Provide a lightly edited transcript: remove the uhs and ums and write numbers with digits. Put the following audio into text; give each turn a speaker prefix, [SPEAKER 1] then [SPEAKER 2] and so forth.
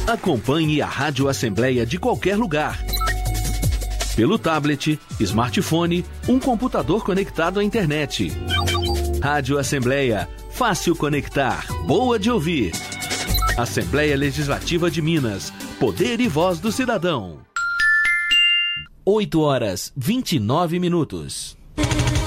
[SPEAKER 1] Acompanhe a Rádio Assembleia de qualquer lugar. Pelo tablet, smartphone, um computador conectado à internet. Rádio Assembleia, fácil conectar, boa de ouvir. Assembleia Legislativa de Minas, poder e voz do cidadão. 8h29.